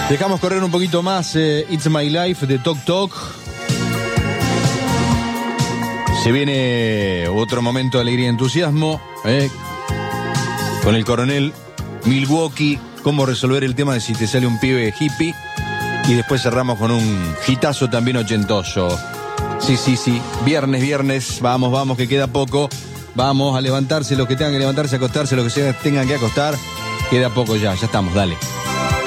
Dejamos correr un poquito más It's My Life de Tok Tok. Se viene otro momento de alegría y entusiasmo con el coronel Milwaukee, cómo resolver el tema de si te sale un pibe hippie. Y después cerramos con un hitazo también ochentoso. Sí, viernes, vamos, que queda poco. Vamos a levantarse los que tengan que levantarse, a acostarse los que se tengan que acostar. Queda poco ya estamos, dale.